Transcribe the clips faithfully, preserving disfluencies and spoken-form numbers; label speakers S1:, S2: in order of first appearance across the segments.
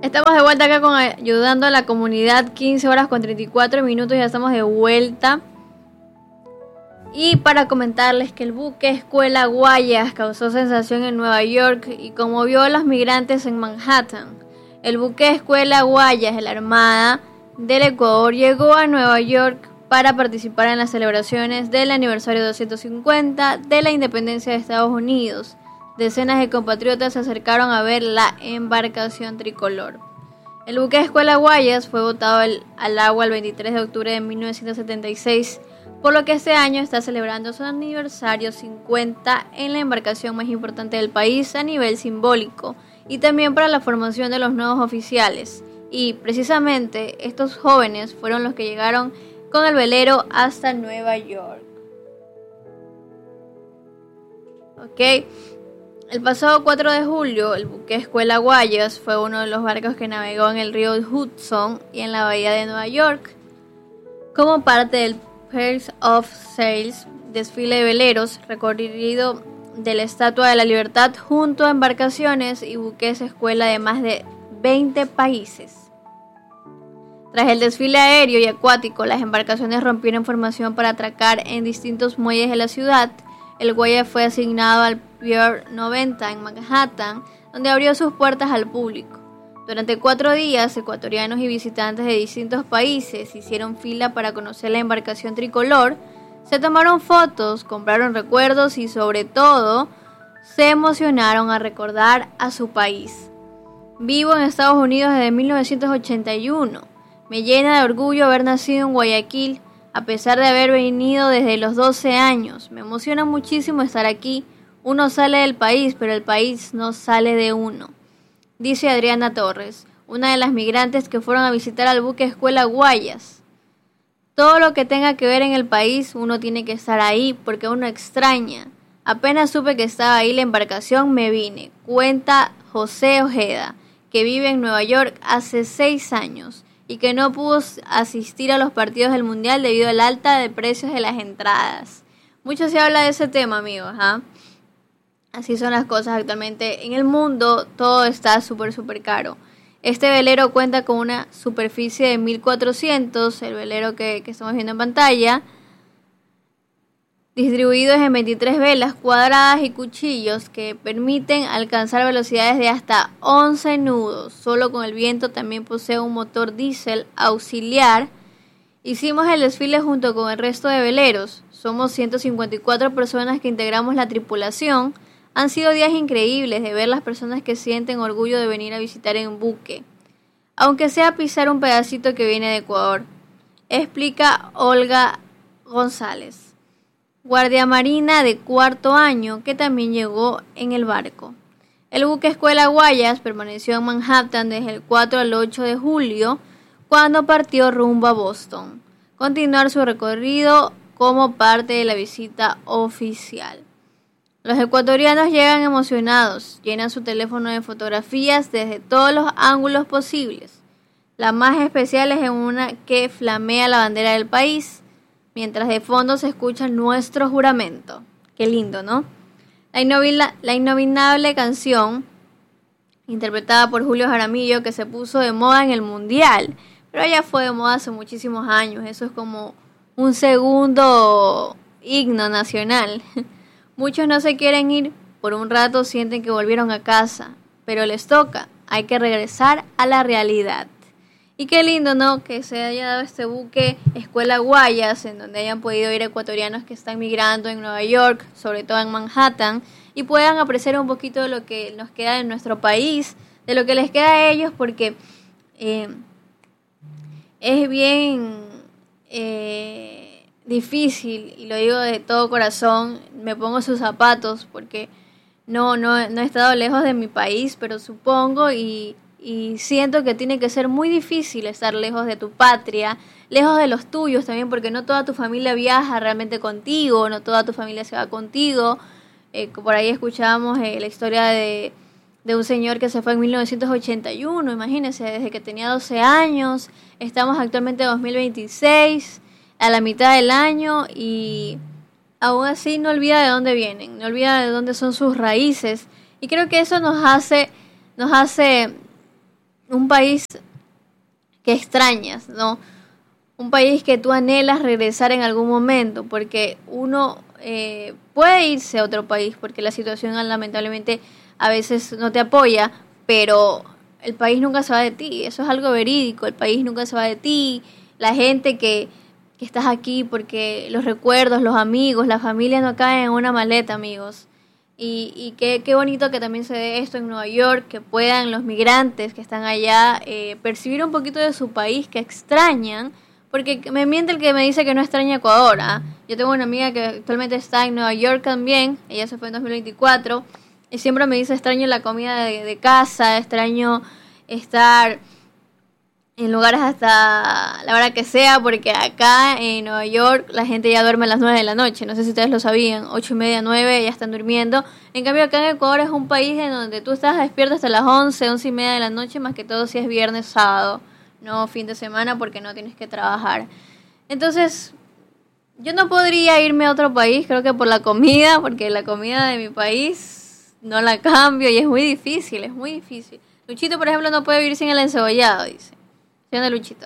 S1: Estamos de vuelta acá con ayudando a la comunidad, quince horas con treinta y cuatro minutos, ya estamos de vuelta. Y para comentarles que el buque Escuela Guayas causó sensación en Nueva York y conmovió a los migrantes en Manhattan. El buque Escuela Guayas de la Armada del Ecuador llegó a Nueva York para participar en las celebraciones del aniversario doscientos cincuenta de la independencia de Estados Unidos. Decenas de compatriotas se acercaron a ver la embarcación tricolor. El buque Escuela Guayas fue botado al, al agua el veintitrés de octubre de mil novecientos setenta y seis, por lo que este año está celebrando su aniversario cincuenta en la embarcación más importante del país a nivel simbólico y también para la formación de los nuevos oficiales. Y precisamente estos jóvenes fueron los que llegaron con el velero hasta Nueva York. Ok. El pasado cuatro de julio, el buque Escuela Guayas fue uno de los barcos que navegó en el río Hudson y en la bahía de Nueva York. Como parte del Pairs of Sails, desfile de veleros, recorrido de la Estatua de la Libertad junto a embarcaciones y buques escuela de más de veinte países. Tras el desfile aéreo y acuático, las embarcaciones rompieron formación para atracar en distintos muelles de la ciudad. El Guayas fue asignado al Pier noventa en Manhattan, donde abrió sus puertas al público. Durante cuatro días, ecuatorianos y visitantes de distintos países hicieron fila para conocer la embarcación tricolor, se tomaron fotos, compraron recuerdos y sobre todo, se emocionaron a recordar a su país. Vivo en Estados Unidos desde mil novecientos ochenta y uno. Me llena de orgullo haber nacido en Guayaquil, a pesar de haber venido desde los doce años. Me emociona muchísimo estar aquí. Uno sale del país, pero el país no sale de uno. Dice Adriana Torres, una de las migrantes que fueron a visitar al buque Escuela Guayas. Todo lo que tenga que ver en el país, uno tiene que estar ahí porque uno extraña. Apenas supe que estaba ahí la embarcación, me vine. Cuenta José Ojeda, que vive en Nueva York hace seis años y que no pudo asistir a los partidos del Mundial debido al alta de precios de las entradas. Mucho se habla de ese tema, amigos, ¿ah? ¿eh? Así son las cosas actualmente. En el mundo todo está súper, súper caro. Este velero cuenta con una superficie de mil cuatrocientos, el velero que, que estamos viendo en pantalla, distribuidos en veintitrés velas cuadradas y cuchillos que permiten alcanzar velocidades de hasta once nudos. Solo con el viento. También posee un motor diésel auxiliar. Hicimos el desfile junto con el resto de veleros. Somos ciento cincuenta y cuatro personas que integramos la tripulación. Han sido días increíbles de ver las personas que sienten orgullo de venir a visitar en buque, aunque sea pisar un pedacito que viene de Ecuador, explica Olga González, guardia marina de cuarto año que también llegó en el barco. El buque Escuela Guayas permaneció en Manhattan desde el cuatro al ocho de julio, cuando partió rumbo a Boston, continuar su recorrido como parte de la visita oficial. Los ecuatorianos llegan emocionados, llenan su teléfono de fotografías desde todos los ángulos posibles. La más especial es en una que flamea la bandera del país, mientras de fondo se escucha nuestro juramento. Qué lindo, ¿no? La, innovila, la innominable canción, interpretada por Julio Jaramillo, que se puso de moda en el Mundial, pero ya fue de moda hace muchísimos años. Eso es como un segundo himno nacional. Muchos no se quieren ir, por un rato sienten que volvieron a casa, pero les toca, hay que regresar a la realidad. Y qué lindo, ¿no?, que se haya dado este buque Escuela Guayas, en donde hayan podido ir ecuatorianos que están migrando en Nueva York, sobre todo en Manhattan, y puedan apreciar un poquito de lo que nos queda en nuestro país, de lo que les queda a ellos, porque eh, es bien... Eh, difícil, y lo digo de todo corazón, me pongo sus zapatos porque no, no, no he estado lejos de mi país, pero supongo y, y siento que tiene que ser muy difícil estar lejos de tu patria, lejos de los tuyos también, porque no toda tu familia viaja realmente contigo, no toda tu familia se va contigo. Eh, por ahí escuchábamos eh, la historia de, de un señor que se fue en mil novecientos ochenta y uno, imagínense, desde que tenía doce años, estamos actualmente en dos mil veintiséis, a la mitad del año, y aún así no olvida de dónde vienen, no olvida de dónde son sus raíces, y creo que eso nos hace, nos hace un país que extrañas, ¿no? Un país que tú anhelas regresar en algún momento, porque uno eh, puede irse a otro país, porque la situación lamentablemente a veces no te apoya, pero el país nunca se va de ti, eso es algo verídico, el país nunca se va de ti, la gente que, que estás aquí, porque los recuerdos, los amigos, la familia no caen en una maleta, amigos. Y, y qué, qué bonito que también se dé esto en Nueva York, que puedan los migrantes que están allá eh, percibir un poquito de su país, que extrañan, porque me miente el que me dice que no extraña Ecuador. ¿eh? Yo tengo una amiga que actualmente está en Nueva York también, ella se fue en dos mil veinticuatro, y siempre me dice extraño la comida de, de casa, extraño estar en lugares hasta la hora que sea, porque acá en Nueva York la gente ya duerme a las nueve de la noche, no sé si ustedes lo sabían, ocho y media, nueve, ya están durmiendo. En cambio acá en Ecuador es un país en donde tú estás despierto hasta las once, once y media de la noche, más que todo si es viernes, sábado, no fin de semana porque no tienes que trabajar. Entonces, yo no podría irme a otro país, creo que por la comida, porque la comida de mi país no la cambio y es muy difícil, es muy difícil. Luchito, por ejemplo, no puede vivir sin el encebollado, dice. ¿Sí o no, Luchito?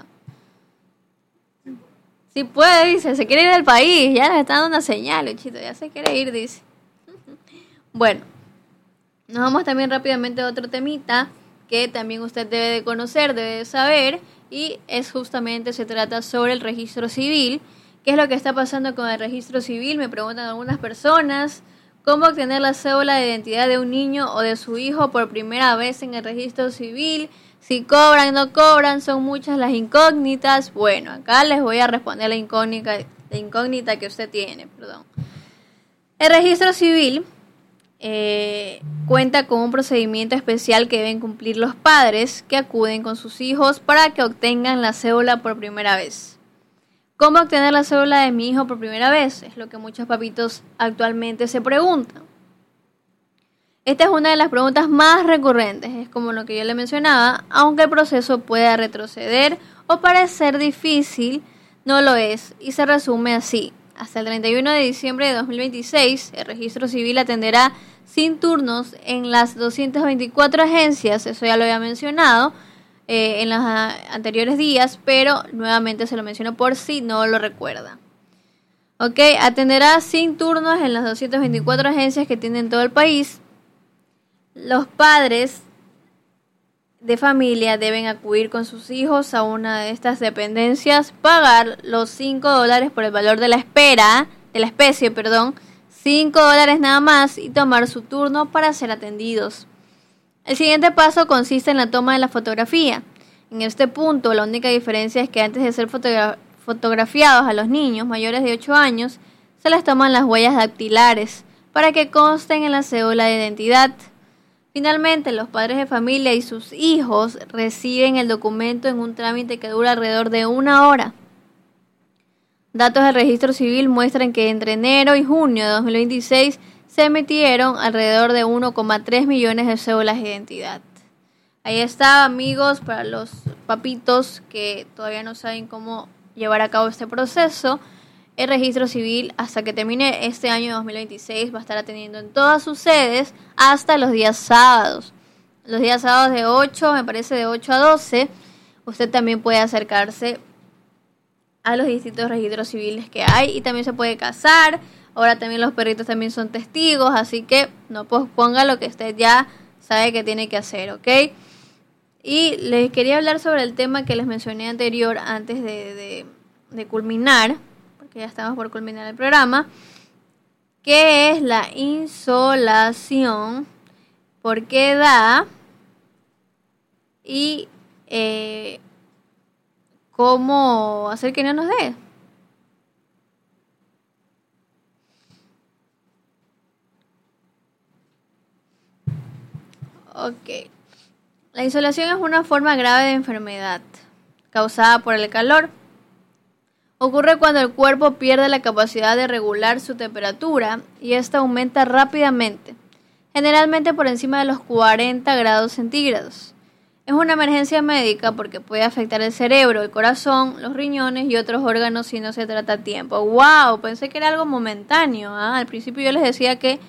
S1: Sí puede, dice, se quiere ir del país, ya le está dando una señal, Luchito, ya se quiere ir, dice. Bueno, nos vamos también rápidamente a otro temita que también usted debe de conocer, debe de saber, y es justamente, se trata sobre el registro civil. ¿Qué es lo que está pasando con el registro civil? Me preguntan algunas personas. ¿Cómo obtener la cédula de identidad de un niño o de su hijo por primera vez en el registro civil? Si cobran, no cobran, son muchas las incógnitas. Bueno, acá les voy a responder la incógnita, la incógnita que usted tiene, perdón. El registro civil eh, cuenta con un procedimiento especial que deben cumplir los padres que acuden con sus hijos para que obtengan la cédula por primera vez. ¿Cómo obtener la cédula de mi hijo por primera vez? Es lo que muchos papitos actualmente se preguntan. Esta es una de las preguntas más recurrentes, es como lo que yo le mencionaba, aunque el proceso pueda retroceder o parecer difícil, no lo es, y se resume así. Hasta el treinta y uno de diciembre de dos mil veintiséis, el registro civil atenderá sin turnos en las doscientas veinticuatro agencias, eso ya lo había mencionado, Eh, en los uh, anteriores días, pero nuevamente se lo menciono por si no lo recuerda. Ok, atenderá sin turnos en las doscientas veinticuatro agencias que tienen todo el país. Los padres de familia deben acudir con sus hijos a una de estas dependencias, pagar los cinco dólares por el valor de la espera, de la especie, perdón, cinco dólares nada más, y tomar su turno para ser atendidos. El siguiente paso consiste en la toma de la fotografía. En este punto, la única diferencia es que antes de ser fotogra- fotografiados a los niños mayores de ocho años, se les toman las huellas dactilares para que consten en la cédula de identidad. Finalmente, los padres de familia y sus hijos reciben el documento en un trámite que dura alrededor de una hora. Datos del registro civil muestran que entre enero y junio de dos mil veintiséis se emitieron alrededor de uno coma tres millones de cédulas de identidad. Ahí está, amigos, para los papitos que todavía no saben cómo llevar a cabo este proceso. El registro civil, hasta que termine este año dos mil veintiséis, va a estar atendiendo en todas sus sedes hasta los días sábados. Los días sábados de ocho, me parece de ocho a doce, usted también puede acercarse a los distintos registros civiles que hay y también se puede casar. Ahora también los perritos también son testigos, así que no posponga lo que usted ya sabe que tiene que hacer, ¿ok? Y les quería hablar sobre el tema que les mencioné anterior antes de, de, de culminar, porque ya estamos por culminar el programa, que es la insolación, por qué da y eh, cómo hacer que no nos dé. Ok. La insolación es una forma grave de enfermedad causada por el calor. Ocurre cuando el cuerpo pierde la capacidad de regular su temperatura y esta aumenta rápidamente, generalmente por encima de los cuarenta grados centígrados. Es una emergencia médica porque puede afectar el cerebro, el corazón, los riñones y otros órganos si no se trata a tiempo. ¡Wow! Pensé que era algo momentáneo. ¿eh? Al principio yo les decía que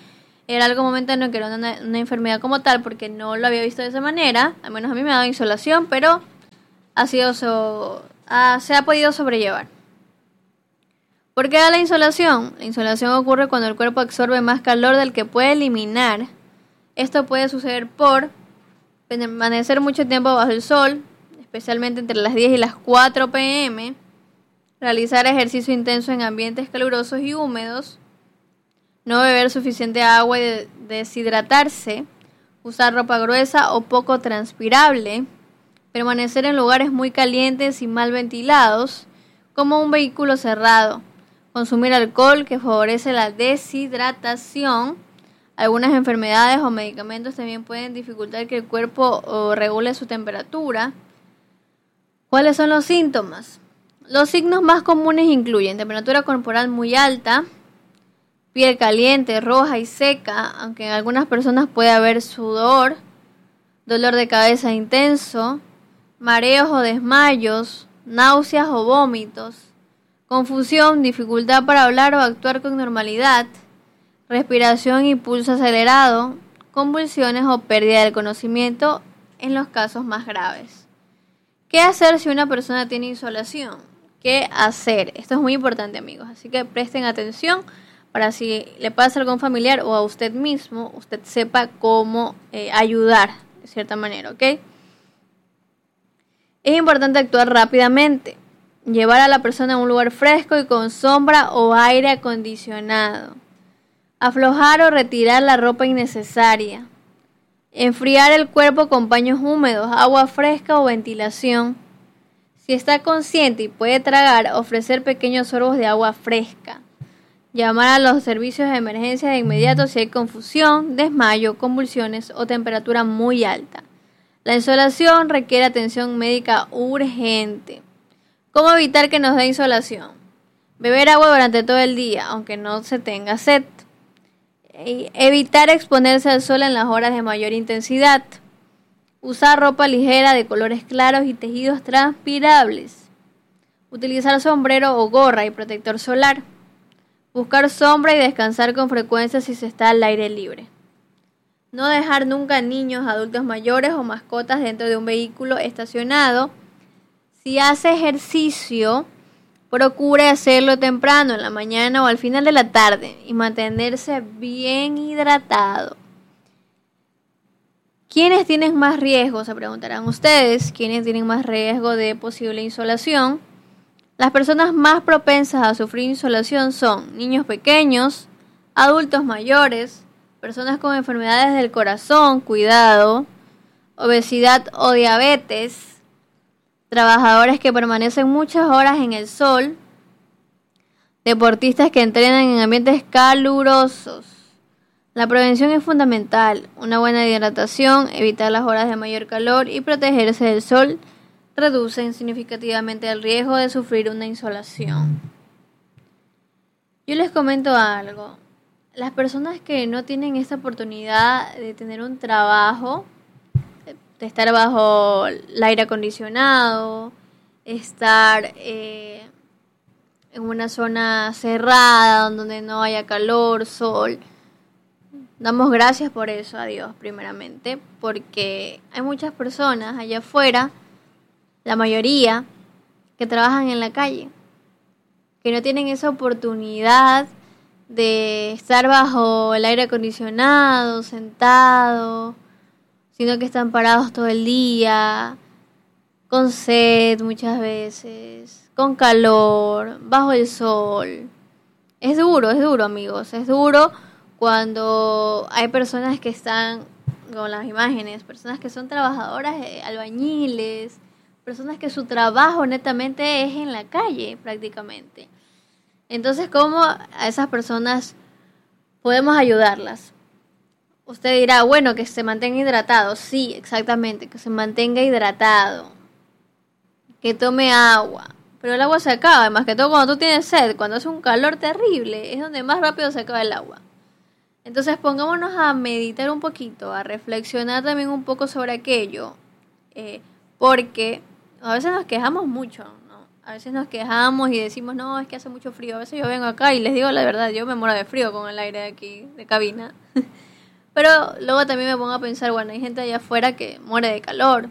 S1: era algo momentáneo, que era una, una enfermedad como tal, porque no lo había visto de esa manera. Al menos a mí me ha dado insolación, pero ha sido so, ha, se ha podido sobrellevar. ¿Por qué da la insolación? La insolación ocurre cuando el cuerpo absorbe más calor del que puede eliminar. Esto puede suceder por permanecer mucho tiempo bajo el sol, especialmente entre las diez y las cuatro pe eme, realizar ejercicio intenso en ambientes calurosos y húmedos, no beber suficiente agua y deshidratarse, usar ropa gruesa o poco transpirable, permanecer en lugares muy calientes y mal ventilados, como un vehículo cerrado, consumir alcohol que favorece la deshidratación. Algunas enfermedades o medicamentos también pueden dificultar que el cuerpo o regule su temperatura. ¿Cuáles son los síntomas? Los signos más comunes incluyen temperatura corporal muy alta, piel caliente, roja y seca, aunque en algunas personas puede haber sudor, dolor de cabeza intenso, mareos o desmayos, náuseas o vómitos, confusión, dificultad para hablar o actuar con normalidad, respiración y pulso acelerado, convulsiones o pérdida del conocimiento en los casos más graves. ¿Qué hacer si una persona tiene insolación? ¿Qué hacer? Esto es muy importante, amigos, así que presten atención para si le pasa a algún familiar o a usted mismo, usted sepa cómo eh, ayudar de cierta manera, ¿ok? Es importante actuar rápidamente. Llevar a la persona a un lugar fresco y con sombra o aire acondicionado. Aflojar o retirar la ropa innecesaria. Enfriar el cuerpo con paños húmedos, agua fresca o ventilación. Si está consciente y puede tragar, ofrecer pequeños sorbos de agua fresca. Llamar a los servicios de emergencia de inmediato si hay confusión, desmayo, convulsiones o temperatura muy alta. La insolación requiere atención médica urgente. ¿Cómo evitar que nos dé insolación? Beber agua durante todo el día, aunque no se tenga sed. Evitar exponerse al sol en las horas de mayor intensidad. Usar ropa ligera de colores claros y tejidos transpirables. Utilizar sombrero o gorra y protector solar. Buscar sombra y descansar con frecuencia si se está al aire libre. No dejar nunca niños, adultos mayores o mascotas dentro de un vehículo estacionado. Si hace ejercicio, procure hacerlo temprano, en la mañana o al final de la tarde, y mantenerse bien hidratado. ¿Quiénes tienen más riesgo? Se preguntarán ustedes. ¿Quiénes tienen más riesgo de posible insolación? Las personas más propensas a sufrir insolación son niños pequeños, adultos mayores, personas con enfermedades del corazón, cuidado, obesidad o diabetes, trabajadores que permanecen muchas horas en el sol, deportistas que entrenan en ambientes calurosos. La prevención es fundamental. Una buena hidratación, evitar las horas de mayor calor y protegerse del sol reducen significativamente el riesgo de sufrir una insolación. Yo les comento algo. Las personas que no tienen esta oportunidad de tener un trabajo, de estar bajo el aire acondicionado, estar eh, en una zona cerrada donde no haya calor, sol, damos gracias por eso a Dios primeramente, porque hay muchas personas allá afuera, la mayoría, que trabajan en la calle, que no tienen esa oportunidad de estar bajo el aire acondicionado, sentado, sino que están parados todo el día, con sed muchas veces, con calor, bajo el sol. Es duro, es duro, amigos, es duro cuando hay personas que están, con las imágenes, personas que son trabajadoras, eh, albañiles, personas que su trabajo netamente es en la calle prácticamente. Entonces, ¿cómo a esas personas podemos ayudarlas? Usted dirá, bueno, que se mantenga hidratado. Sí, exactamente, que se mantenga hidratado. Que tome agua. Pero el agua se acaba, además que todo cuando tú tienes sed, cuando hace un calor terrible, es donde más rápido se acaba el agua. Entonces pongámonos a meditar un poquito, a reflexionar también un poco sobre aquello, eh, porque a veces nos quejamos mucho, ¿no? A veces nos quejamos y decimos, no, es que hace mucho frío. A veces yo vengo acá y les digo la verdad, yo me muero de frío con el aire de aquí, de cabina. Pero luego también me pongo a pensar, bueno, hay gente allá afuera que muere de calor.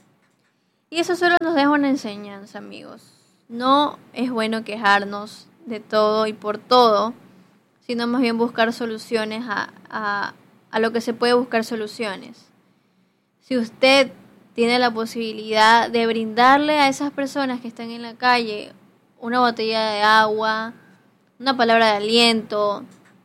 S1: Y eso solo nos deja una enseñanza, amigos. No es bueno quejarnos de todo y por todo, sino más bien buscar soluciones a, a, a lo que se puede buscar soluciones. Si usted tiene la posibilidad de brindarle a esas personas que están en la calle una botella de agua, una palabra de aliento,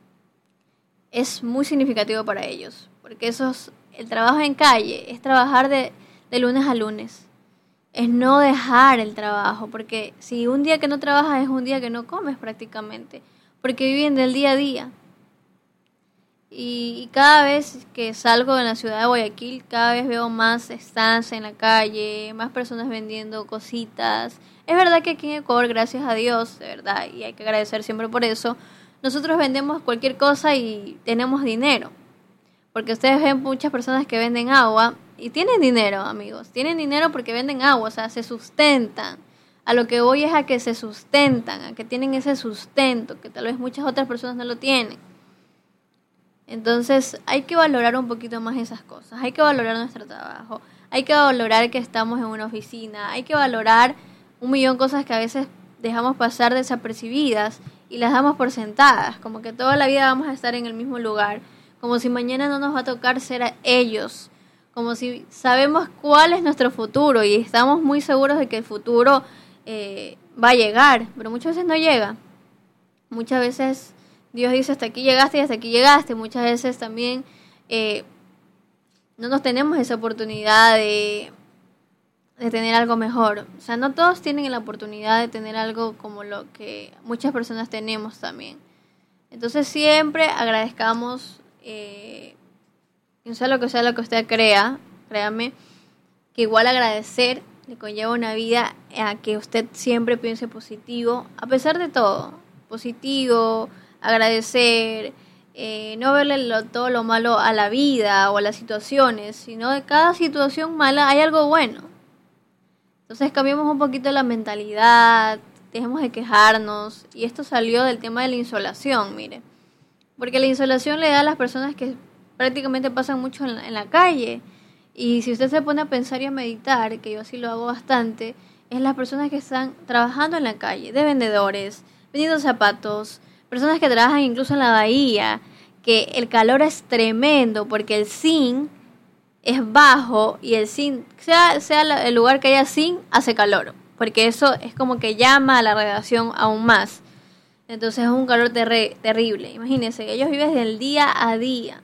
S1: es muy significativo para ellos, porque eso es, el trabajo en calle es trabajar de, de lunes a lunes, es no dejar el trabajo, porque si un día que no trabajas es un día que no comes prácticamente, porque viven del día a día. Y, y cada vez que salgo de la ciudad de Guayaquil, cada vez veo más stands en la calle, más personas vendiendo cositas. Es verdad que aquí en Ecuador, gracias a Dios, de verdad, y hay que agradecer siempre por eso, nosotros vendemos cualquier cosa y tenemos dinero. Porque ustedes ven muchas personas que venden agua y tienen dinero, amigos. Tienen dinero porque venden agua, o sea, se sustentan. A lo que voy es a que se sustentan, a que tienen ese sustento, que tal vez muchas otras personas no lo tienen. Entonces hay que valorar un poquito más esas cosas, hay que valorar nuestro trabajo, hay que valorar que estamos en una oficina, hay que valorar un millón de cosas que a veces dejamos pasar desapercibidas y las damos por sentadas, como que toda la vida vamos a estar en el mismo lugar, como si mañana no nos va a tocar ser a ellos, como si sabemos cuál es nuestro futuro y estamos muy seguros de que el futuro eh, va a llegar, pero muchas veces no llega, muchas veces Dios dice hasta aquí llegaste y hasta aquí llegaste. Muchas veces también eh, no nos tenemos esa oportunidad de, de tener algo mejor. O sea, no todos tienen la oportunidad de tener algo como lo que muchas personas tenemos también. Entonces siempre agradezcamos, eh, no sea lo que sea lo que usted crea, créame, que igual agradecer le conlleva una vida a que usted siempre piense positivo, a pesar de todo, positivo, agradecer, eh, no verle lo, todo lo malo a la vida o a las situaciones, sino de cada situación mala hay algo bueno. Entonces cambiemos un poquito la mentalidad, dejemos de quejarnos, y esto salió del tema de la insolación, mire, porque la insolación le da a las personas que prácticamente pasan mucho en la, en la calle, y si usted se pone a pensar y a meditar, que yo así lo hago bastante, es las personas que están trabajando en la calle, de vendedores, vendiendo zapatos, personas que trabajan incluso en la bahía, que el calor es tremendo porque el zinc es bajo y el zinc, sea, sea el lugar que haya zinc, hace calor, porque eso es como que llama a la radiación aún más. Entonces es un calor terri- terrible. Imagínense que ellos viven del día a día.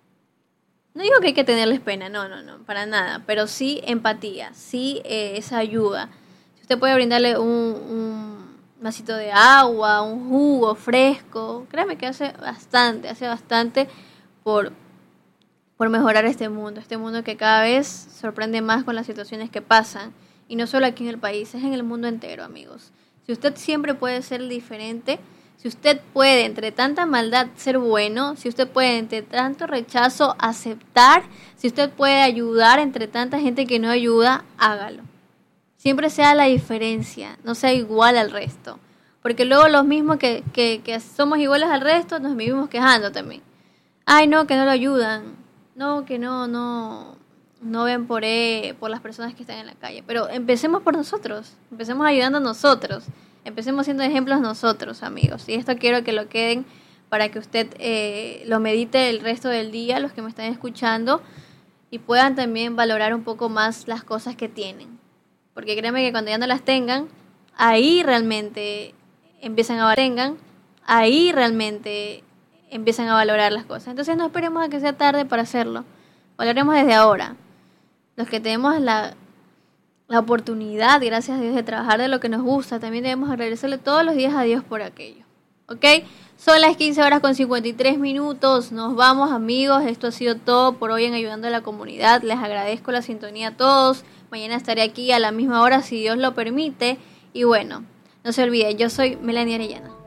S1: No digo que hay que tenerles pena, no, no, no, para nada, pero sí empatía, sí eh, esa ayuda. Si usted puede brindarle un... un vasito de agua, un jugo fresco, créeme que hace bastante, hace bastante por, por mejorar este mundo, este mundo que cada vez sorprende más con las situaciones que pasan, y no solo aquí en el país, es en el mundo entero, amigos. Si usted siempre puede ser diferente, si usted puede entre tanta maldad ser bueno, si usted puede entre tanto rechazo aceptar, si usted puede ayudar entre tanta gente que no ayuda, hágalo. Siempre sea la diferencia, no sea igual al resto. Porque luego los mismos que, que, que somos iguales al resto nos vivimos quejando también. Ay, no, que no lo ayudan. No, que no, no, no ven por él, por las personas que están en la calle. Pero empecemos por nosotros, empecemos ayudando a nosotros. Empecemos siendo ejemplos nosotros, amigos. Y esto quiero que lo queden para que usted eh, lo medite el resto del día, los que me están escuchando, y puedan también valorar un poco más las cosas que tienen. Porque créanme que cuando ya no las tengan, ahí realmente empiezan a tengan, ahí realmente empiezan a valorar las cosas. Entonces no esperemos a que sea tarde para hacerlo. Valoremos desde ahora. Los que tenemos la, la oportunidad, gracias a Dios, de trabajar de lo que nos gusta, también debemos agradecerle todos los días a Dios por aquello. ¿Ok? Son las quince horas con cincuenta y tres minutos. Nos vamos, amigos. Esto ha sido todo por hoy en Ayudando a la Comunidad. Les agradezco la sintonía a todos. Mañana estaré aquí a la misma hora, si Dios lo permite. Y bueno, no se olviden, yo soy Melanie Arellana.